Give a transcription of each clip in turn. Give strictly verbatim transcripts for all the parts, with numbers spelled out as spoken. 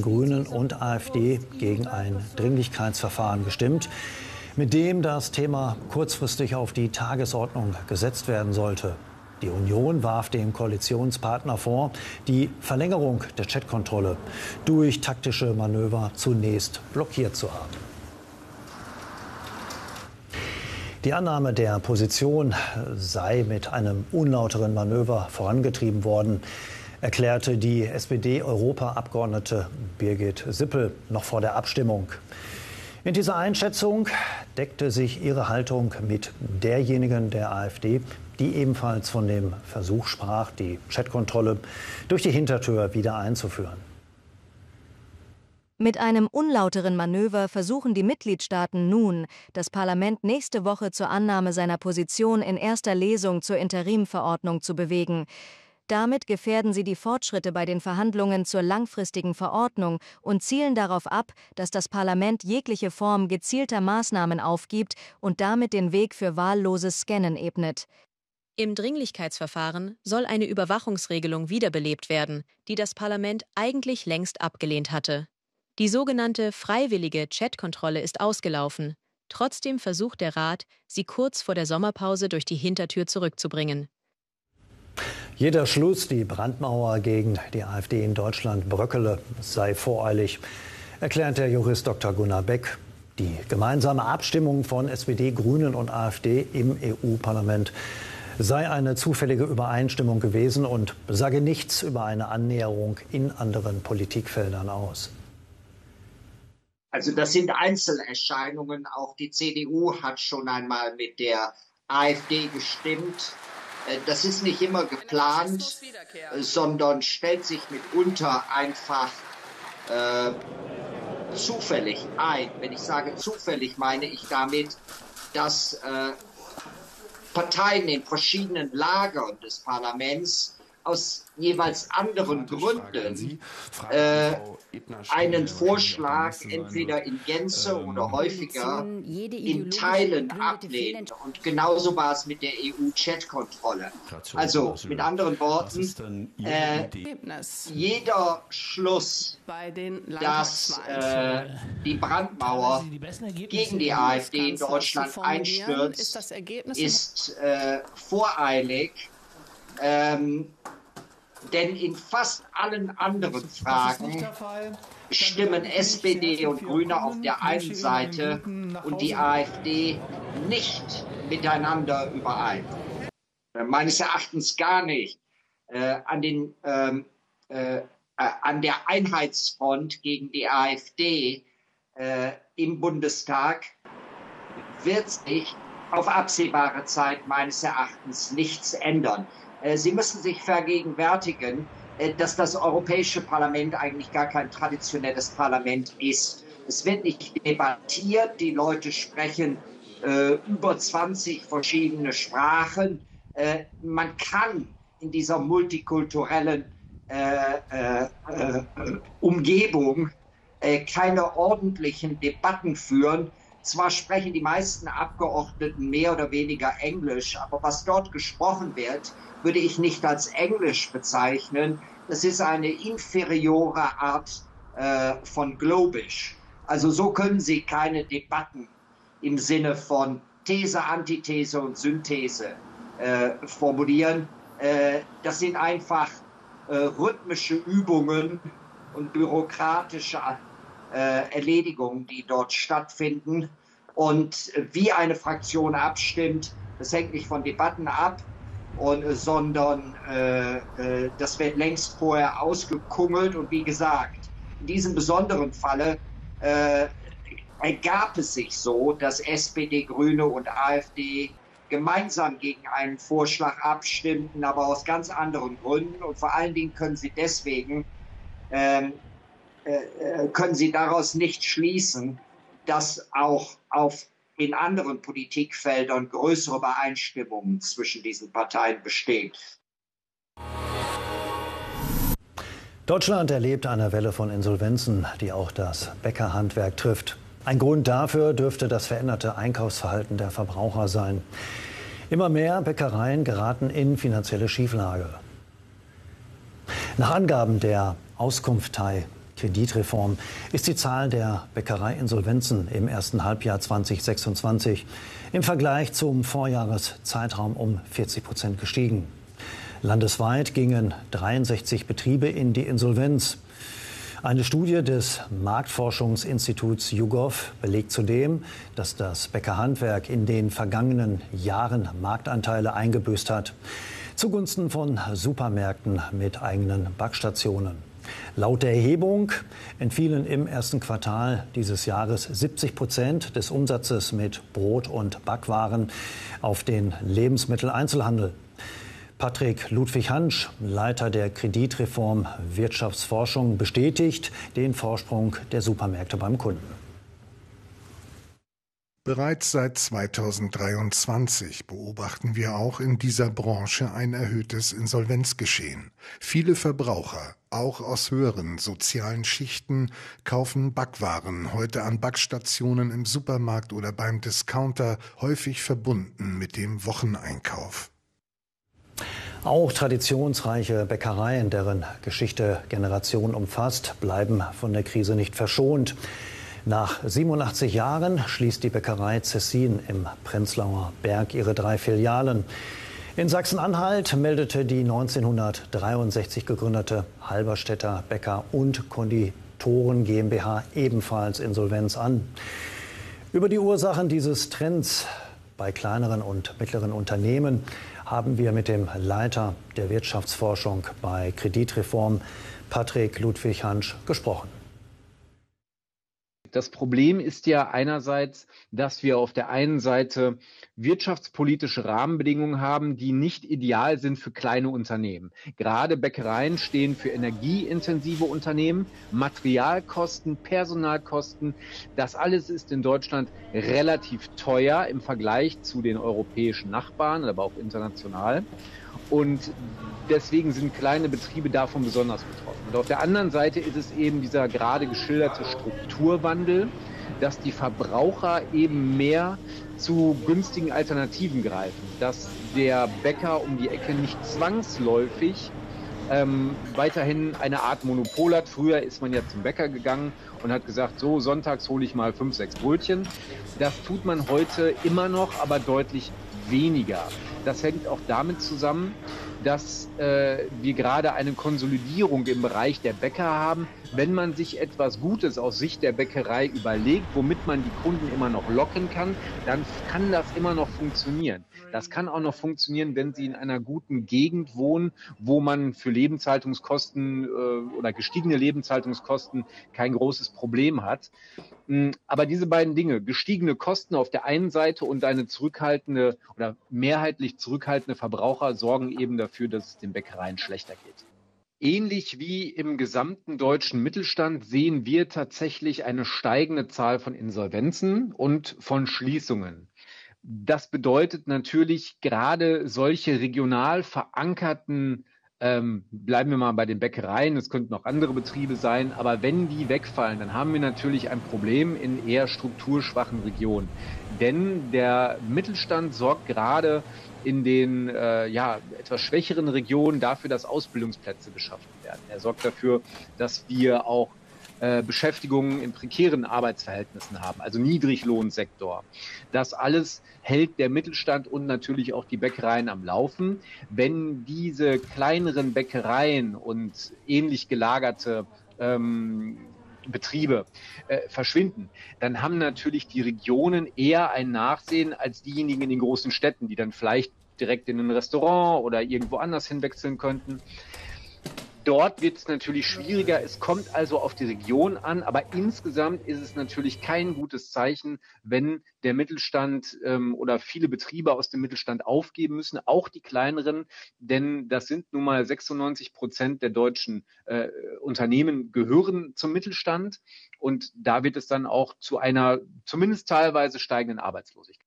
Grünen und AfD gegen ein Dringlichkeitsverfahren gestimmt, mit dem das Thema kurzfristig auf die Tagesordnung gesetzt werden sollte. Die Union warf dem Koalitionspartner vor, die Verlängerung der Chatkontrolle durch taktische Manöver zunächst blockiert zu haben. Die Annahme der Position sei mit einem unlauteren Manöver vorangetrieben worden, erklärte die S P D-Europaabgeordnete Birgit Sippel noch vor der Abstimmung. In dieser Einschätzung deckte sich ihre Haltung mit derjenigen der AfD, die ebenfalls von dem Versuch sprach, die Chatkontrolle durch die Hintertür wieder einzuführen. Mit einem unlauteren Manöver versuchen die Mitgliedstaaten nun, das Parlament nächste Woche zur Annahme seiner Position in erster Lesung zur Interimverordnung zu bewegen. Damit gefährden sie die Fortschritte bei den Verhandlungen zur langfristigen Verordnung und zielen darauf ab, dass das Parlament jegliche Form gezielter Maßnahmen aufgibt und damit den Weg für wahlloses Scannen ebnet. Im Dringlichkeitsverfahren soll eine Überwachungsregelung wiederbelebt werden, die das Parlament eigentlich längst abgelehnt hatte. Die sogenannte freiwillige Chatkontrolle ist ausgelaufen. Trotzdem versucht der Rat, sie kurz vor der Sommerpause durch die Hintertür zurückzubringen. Jeder Schluss, die Brandmauer gegen die AfD in Deutschland bröckele, sei voreilig, erklärt der Jurist Doktor Gunnar Beck. Die gemeinsame Abstimmung von S P D, Grünen und AfD im E U-Parlament sei eine zufällige Übereinstimmung gewesen und sage nichts über eine Annäherung in anderen Politikfeldern aus. Also das sind Einzelerscheinungen. Auch die C D U hat schon einmal mit der AfD gestimmt. Das ist nicht immer geplant, sondern stellt sich mitunter einfach äh, zufällig ein. Wenn ich sage zufällig, meine ich damit, dass äh, Parteien in verschiedenen Lagern des Parlaments aus jeweils anderen Gründen äh, einen Vorschlag entweder in Gänze oder häufiger in Teilen ablehnen. Und genauso war es mit der E U-Chat-Kontrolle. Also mit anderen Worten, äh, jeder Schluss, dass äh, die Brandmauer gegen die AfD in Deutschland einstürzt, ist äh, voreilig. Ähm, Denn in fast allen anderen Fragen stimmen S P D und Grüne auf der einen Seite und die AfD nicht miteinander überein. Meines Erachtens gar nicht. Äh, an, den, ähm, äh, an der Einheitsfront gegen die AfD äh, im Bundestag wird sich auf absehbare Zeit meines Erachtens nichts ändern. Sie müssen sich vergegenwärtigen, dass das Europäische Parlament eigentlich gar kein traditionelles Parlament ist. Es wird nicht debattiert, die Leute sprechen äh, über zwanzig verschiedene Sprachen. Äh, man kann in dieser multikulturellen äh, äh, äh, Umgebung äh, keine ordentlichen Debatten führen. Zwar sprechen die meisten Abgeordneten mehr oder weniger Englisch, aber was dort gesprochen wird, würde ich nicht als Englisch bezeichnen. Das ist eine inferiore Art äh, von Globisch. Also so können Sie keine Debatten im Sinne von These, Antithese und Synthese äh, formulieren. Äh, das sind einfach äh, rhythmische Übungen und bürokratische äh, Erledigungen, die dort stattfinden. Und wie eine Fraktion abstimmt, das hängt nicht von Debatten ab, und, sondern äh, äh, das wird längst vorher ausgekungelt. Und wie gesagt, in diesem besonderen Falle äh, ergab es sich so, dass S P D, Grüne und AfD gemeinsam gegen einen Vorschlag abstimmten, aber aus ganz anderen Gründen. Und vor allen Dingen können sie deswegen, äh, äh, können sie daraus nicht schließen, dass auch auf in anderen Politikfeldern größere Übereinstimmungen zwischen diesen Parteien bestehen. Deutschland erlebt eine Welle von Insolvenzen, die auch das Bäckerhandwerk trifft. Ein Grund dafür dürfte das veränderte Einkaufsverhalten der Verbraucher sein. Immer mehr Bäckereien geraten in finanzielle Schieflage. Nach Angaben der Auskunftei Kreditreform ist die Zahl der Bäckereiinsolvenzen im ersten Halbjahr zweitausendsechsundzwanzig im Vergleich zum Vorjahreszeitraum um vierzig Prozent gestiegen. Landesweit gingen dreiundsechzig Betriebe in die Insolvenz. Eine Studie des Marktforschungsinstituts YouGov belegt zudem, dass das Bäckerhandwerk in den vergangenen Jahren Marktanteile eingebüßt hat, zugunsten von Supermärkten mit eigenen Backstationen. Laut der Erhebung entfielen im ersten Quartal dieses Jahres siebzig Prozent des Umsatzes mit Brot- und Backwaren auf den Lebensmitteleinzelhandel. Patrick Ludwig-Hansch, Leiter der Kreditreform Wirtschaftsforschung, bestätigt den Vorsprung der Supermärkte beim Kunden. Bereits seit zweitausenddreiundzwanzig beobachten wir auch in dieser Branche ein erhöhtes Insolvenzgeschehen. Viele Verbraucher, auch aus höheren sozialen Schichten, kaufen Backwaren heute an Backstationen im Supermarkt oder beim Discounter, häufig verbunden mit dem Wocheneinkauf. Auch traditionsreiche Bäckereien, deren Geschichte Generationen umfasst, bleiben von der Krise nicht verschont. Nach siebenundachtzig Jahren schließt die Bäckerei Zessin im Prenzlauer Berg ihre drei Filialen. In Sachsen-Anhalt meldete die neunzehnhundertdreiundsechzig gegründete Halberstädter Bäcker- und Konditoren GmbH ebenfalls Insolvenz an. Über die Ursachen dieses Trends bei kleineren und mittleren Unternehmen haben wir mit dem Leiter der Wirtschaftsforschung bei Kreditreform, Patrick Ludwig-Hansch, gesprochen. Das Problem ist ja einerseits, dass wir auf der einen Seite wirtschaftspolitische Rahmenbedingungen haben, die nicht ideal sind für kleine Unternehmen. Gerade Bäckereien stehen für energieintensive Unternehmen, Materialkosten, Personalkosten. Das alles ist in Deutschland relativ teuer im Vergleich zu den europäischen Nachbarn, aber auch international. Und deswegen sind kleine Betriebe davon besonders betroffen. Und auf der anderen Seite ist es eben dieser gerade geschilderte Strukturwandel, dass die Verbraucher eben mehr zu günstigen Alternativen greifen, dass der Bäcker um die Ecke nicht zwangsläufig ähm, weiterhin eine Art Monopol hat. Früher ist man ja zum Bäcker gegangen und hat gesagt, so sonntags hole ich mal fünf, sechs Brötchen. Das tut man heute immer noch, aber deutlich weniger. Das hängt auch damit zusammen, dass äh, wir gerade eine Konsolidierung im Bereich der Bäcker haben. Wenn man sich etwas Gutes aus Sicht der Bäckerei überlegt, womit man die Kunden immer noch locken kann, dann kann das immer noch funktionieren. Das kann auch noch funktionieren, wenn Sie in einer guten Gegend wohnen, wo man für Lebenshaltungskosten äh, oder gestiegene Lebenshaltungskosten kein großes Problem hat. Aber diese beiden Dinge, gestiegene Kosten auf der einen Seite und eine zurückhaltende oder mehrheitlich zurückhaltende Verbraucher, sorgen eben dafür, dass es den Bäckereien schlechter geht. Ähnlich wie im gesamten deutschen Mittelstand sehen wir tatsächlich eine steigende Zahl von Insolvenzen und von Schließungen. Das bedeutet natürlich gerade solche regional verankerten Ähm, bleiben wir mal bei den Bäckereien, es könnten auch andere Betriebe sein, aber wenn die wegfallen, dann haben wir natürlich ein Problem in eher strukturschwachen Regionen. Denn der Mittelstand sorgt gerade in den äh, ja, etwas schwächeren Regionen dafür, dass Ausbildungsplätze geschaffen werden. Er sorgt dafür, dass wir auch äh, Beschäftigungen in prekären Arbeitsverhältnissen haben, also Niedriglohnsektor. Das alles hält der Mittelstand und natürlich auch die Bäckereien am Laufen. Wenn diese kleineren Bäckereien und ähnlich gelagerte ähm, Betriebe äh, verschwinden, dann haben natürlich die Regionen eher ein Nachsehen als diejenigen in den großen Städten, die dann vielleicht direkt in ein Restaurant oder irgendwo anders hinwechseln könnten. Dort wird es natürlich schwieriger. Es kommt also auf die Region an, aber insgesamt ist es natürlich kein gutes Zeichen, wenn der Mittelstand ähm, oder viele Betriebe aus dem Mittelstand aufgeben müssen, auch die kleineren, denn das sind nun mal sechsundneunzig Prozent der deutschen äh, Unternehmen gehören zum Mittelstand und da wird es dann auch zu einer zumindest teilweise steigenden Arbeitslosigkeit.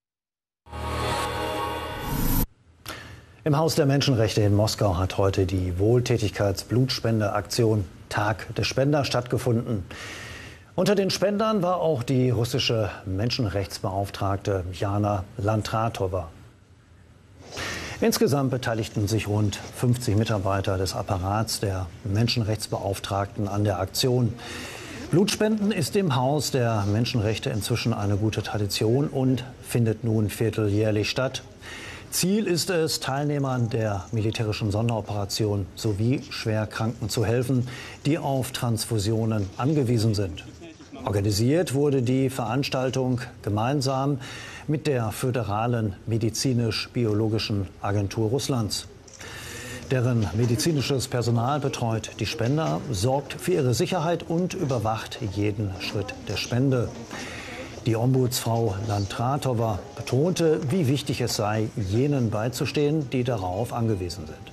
Im Haus der Menschenrechte in Moskau hat heute die Wohltätigkeits-Blutspendeaktion Tag des Spender stattgefunden. Unter den Spendern war auch die russische Menschenrechtsbeauftragte Jana Lantratowa. Insgesamt beteiligten sich rund fünfzig Mitarbeiter des Apparats der Menschenrechtsbeauftragten an der Aktion. Blutspenden ist im Haus der Menschenrechte inzwischen eine gute Tradition und findet nun vierteljährlich statt. Ziel ist es, Teilnehmern der militärischen Sonderoperation sowie Schwerkranken zu helfen, die auf Transfusionen angewiesen sind. Organisiert wurde die Veranstaltung gemeinsam mit der Föderalen Medizinisch-Biologischen Agentur Russlands. Deren medizinisches Personal betreut die Spender, sorgt für ihre Sicherheit und überwacht jeden Schritt der Spende. Die Ombudsfrau Lantratowa betonte, wie wichtig es sei, jenen beizustehen, die darauf angewiesen sind.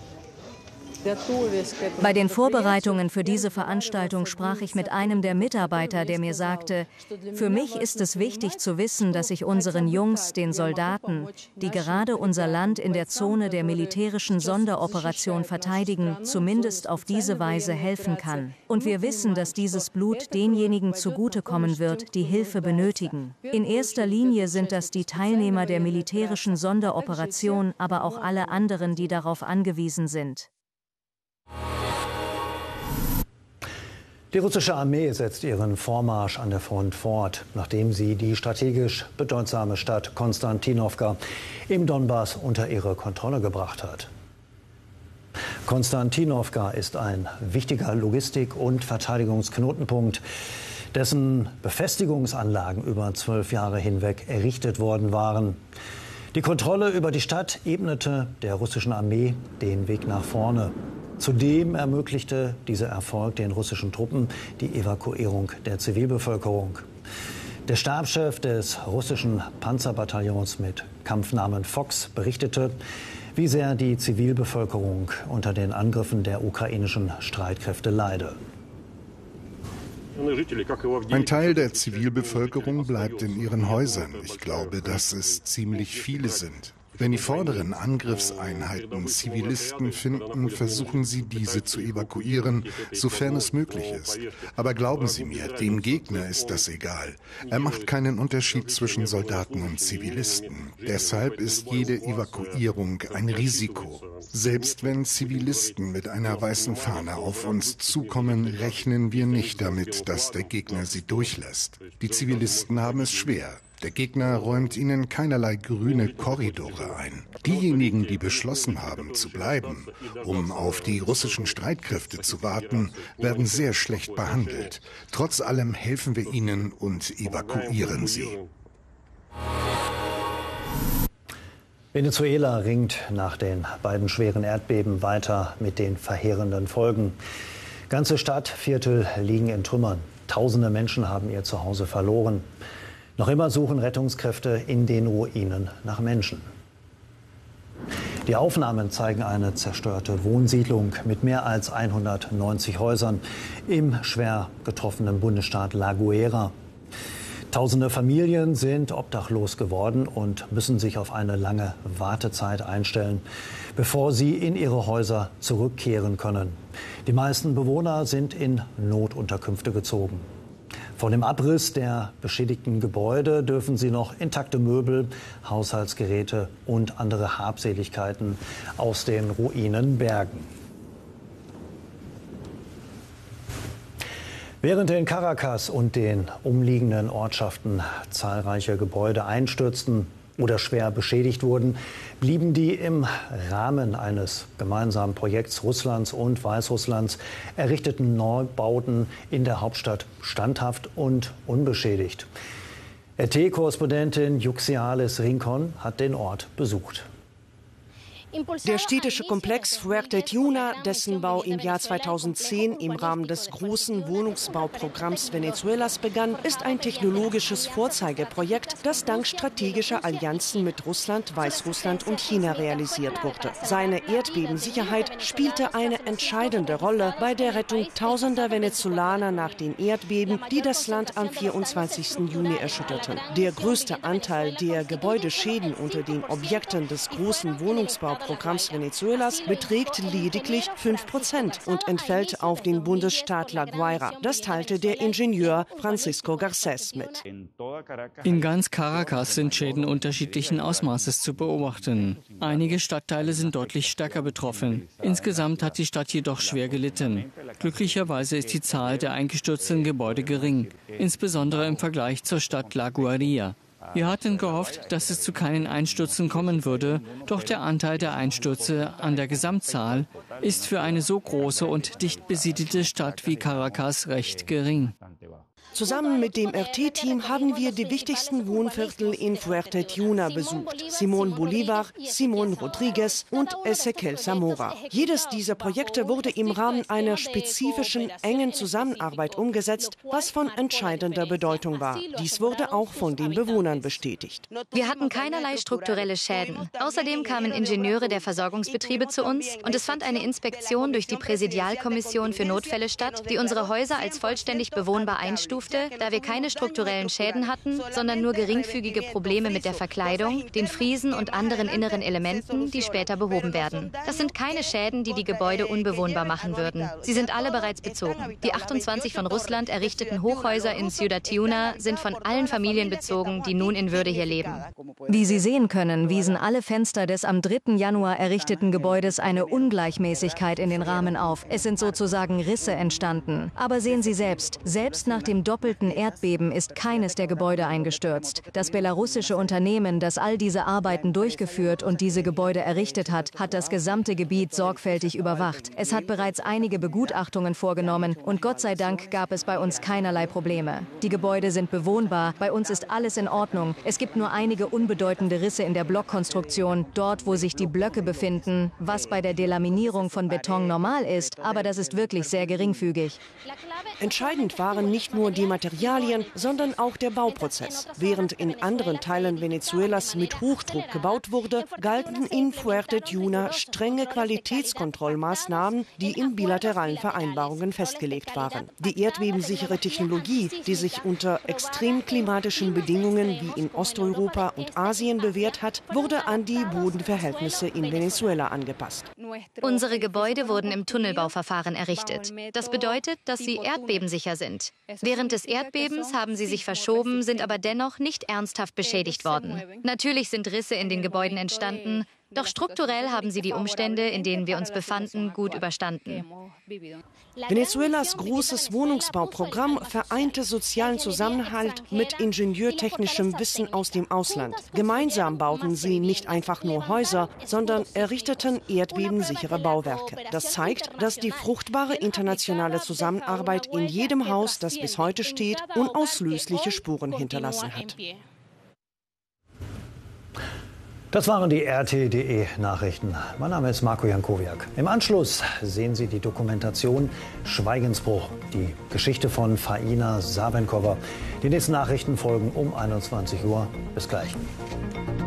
Bei den Vorbereitungen für diese Veranstaltung sprach ich mit einem der Mitarbeiter, der mir sagte, für mich ist es wichtig zu wissen, dass ich unseren Jungs, den Soldaten, die gerade unser Land in der Zone der militärischen Sonderoperation verteidigen, zumindest auf diese Weise helfen kann. Und wir wissen, dass dieses Blut denjenigen zugutekommen wird, die Hilfe benötigen. In erster Linie sind das die Teilnehmer der militärischen Sonderoperation, aber auch alle anderen, die darauf angewiesen sind. Die russische Armee setzt ihren Vormarsch an der Front fort, nachdem sie die strategisch bedeutsame Stadt Konstantinowka im Donbass unter ihre Kontrolle gebracht hat. Konstantinowka ist ein wichtiger Logistik- und Verteidigungsknotenpunkt, dessen Befestigungsanlagen über zwölf Jahre hinweg errichtet worden waren. Die Kontrolle über die Stadt ebnete der russischen Armee den Weg nach vorne. Zudem ermöglichte dieser Erfolg den russischen Truppen die Evakuierung der Zivilbevölkerung. Der Stabschef des russischen Panzerbataillons mit Kampfnamen Fox berichtete, wie sehr die Zivilbevölkerung unter den Angriffen der ukrainischen Streitkräfte leide. Ein Teil der Zivilbevölkerung bleibt in ihren Häusern. Ich glaube, dass es ziemlich viele sind. Wenn die vorderen Angriffseinheiten Zivilisten finden, versuchen sie, diese zu evakuieren, sofern es möglich ist. Aber glauben Sie mir, dem Gegner ist das egal. Er macht keinen Unterschied zwischen Soldaten und Zivilisten. Deshalb ist jede Evakuierung ein Risiko. Selbst wenn Zivilisten mit einer weißen Fahne auf uns zukommen, rechnen wir nicht damit, dass der Gegner sie durchlässt. Die Zivilisten haben es schwer. Der Gegner räumt ihnen keinerlei grüne Korridore ein. Diejenigen, die beschlossen haben, zu bleiben, um auf die russischen Streitkräfte zu warten, werden sehr schlecht behandelt. Trotz allem helfen wir ihnen und evakuieren sie. Venezuela ringt nach den beiden schweren Erdbeben weiter mit den verheerenden Folgen. Ganze Stadtviertel liegen in Trümmern. Tausende Menschen haben ihr Zuhause verloren. Noch immer suchen Rettungskräfte in den Ruinen nach Menschen. Die Aufnahmen zeigen eine zerstörte Wohnsiedlung mit mehr als hundertneunzig Häusern im schwer getroffenen Bundesstaat La Guaira. Tausende Familien sind obdachlos geworden und müssen sich auf eine lange Wartezeit einstellen, bevor sie in ihre Häuser zurückkehren können. Die meisten Bewohner sind in Notunterkünfte gezogen. Vor dem Abriss der beschädigten Gebäude dürfen sie noch intakte Möbel, Haushaltsgeräte und andere Habseligkeiten aus den Ruinen bergen. Während in Caracas und den umliegenden Ortschaften zahlreiche Gebäude einstürzten oder schwer beschädigt wurden, blieben die im Rahmen eines gemeinsamen Projekts Russlands und Weißrusslands errichteten Neubauten in der Hauptstadt standhaft und unbeschädigt. R T-Korrespondentin Yuxiales Rincon hat den Ort besucht. Der städtische Komplex Fuerte Tiuna, dessen Bau im Jahr zweitausendzehn im Rahmen des großen Wohnungsbauprogramms Venezuelas begann, ist ein technologisches Vorzeigeprojekt, das dank strategischer Allianzen mit Russland, Weißrussland und China realisiert wurde. Seine Erdbebensicherheit spielte eine entscheidende Rolle bei der Rettung tausender Venezolaner nach den Erdbeben, die das Land am vierundzwanzigsten Juni erschütterten. Der größte Anteil der Gebäudeschäden unter den Objekten des großen Wohnungsbauprogramms Wohnungsbauprogramms Venezuelas beträgt lediglich fünf Prozent und entfällt auf den Bundesstaat La Guaira. Das teilte der Ingenieur Francisco Garcés mit. In ganz Caracas sind Schäden unterschiedlichen Ausmaßes zu beobachten. Einige Stadtteile sind deutlich stärker betroffen. Insgesamt hat die Stadt jedoch schwer gelitten. Glücklicherweise ist die Zahl der eingestürzten Gebäude gering, insbesondere im Vergleich zur Stadt La Guaira. Wir hatten gehofft, dass es zu keinen Einstürzen kommen würde, doch der Anteil der Einstürze an der Gesamtzahl ist für eine so große und dicht besiedelte Stadt wie Caracas recht gering. Zusammen mit dem R T-Team haben wir die wichtigsten Wohnviertel in Fuerte-Tiuna besucht. Simón Bolívar, Simón Rodríguez und Ezequiel Zamora. Jedes dieser Projekte wurde im Rahmen einer spezifischen, engen Zusammenarbeit umgesetzt, was von entscheidender Bedeutung war. Dies wurde auch von den Bewohnern bestätigt. Wir hatten keinerlei strukturelle Schäden. Außerdem kamen Ingenieure der Versorgungsbetriebe zu uns und es fand eine Inspektion durch die Präsidialkommission für Notfälle statt, die unsere Häuser als vollständig bewohnbar einstufte, da wir keine strukturellen Schäden hatten, sondern nur geringfügige Probleme mit der Verkleidung, den Friesen und anderen inneren Elementen, die später behoben werden. Das sind keine Schäden, die die Gebäude unbewohnbar machen würden. Sie sind alle bereits bezogen. Die achtundzwanzig von Russland errichteten Hochhäuser in Ciudad Tiuna sind von allen Familien bezogen, die nun in Würde hier leben. Wie Sie sehen können, wiesen alle Fenster des am dritten Januar errichteten Gebäudes eine Ungleichmäßigkeit in den Rahmen auf. Es sind sozusagen Risse entstanden. Aber sehen Sie selbst, selbst nach dem doppelten Erdbeben ist keines der Gebäude eingestürzt. Das belarussische Unternehmen, das all diese Arbeiten durchgeführt und diese Gebäude errichtet hat, hat das gesamte Gebiet sorgfältig überwacht. Es hat bereits einige Begutachtungen vorgenommen und Gott sei Dank gab es bei uns keinerlei Probleme. Die Gebäude sind bewohnbar, bei uns ist alles in Ordnung. Es gibt nur einige unbedeutende Risse in der Blockkonstruktion, dort wo sich die Blöcke befinden, was bei der Delaminierung von Beton normal ist, aber das ist wirklich sehr geringfügig. Entscheidend waren nicht nur die Materialien, sondern auch der Bauprozess. Während in anderen Teilen Venezuelas mit Hochdruck gebaut wurde, galten in Fuerte-Tiuna strenge Qualitätskontrollmaßnahmen, die in bilateralen Vereinbarungen festgelegt waren. Die erdbebensichere Technologie, die sich unter extrem klimatischen Bedingungen wie in Osteuropa und Asien bewährt hat, wurde an die Bodenverhältnisse in Venezuela angepasst. Unsere Gebäude wurden im Tunnelbauverfahren errichtet. Das bedeutet, dass sie erdbebensicher sind. Während des Erdbebens haben sie sich verschoben, sind aber dennoch nicht ernsthaft beschädigt worden. Natürlich sind Risse in den Gebäuden entstanden, doch strukturell haben sie die Umstände, in denen wir uns befanden, gut überstanden. Venezuelas großes Wohnungsbauprogramm vereinte sozialen Zusammenhalt mit ingenieurtechnischem Wissen aus dem Ausland. Gemeinsam bauten sie nicht einfach nur Häuser, sondern errichteten erdbebensichere Bauwerke. Das zeigt, dass die fruchtbare internationale Zusammenarbeit in jedem Haus, das bis heute steht, unauslöschliche Spuren hinterlassen hat. Das waren die R T punkt D E-Nachrichten. Mein Name ist Marco Jankowiak. Im Anschluss sehen Sie die Dokumentation Schweigensbruch, die Geschichte von Faina Sabenkova. Die nächsten Nachrichten folgen um einundzwanzig Uhr. Bis gleich.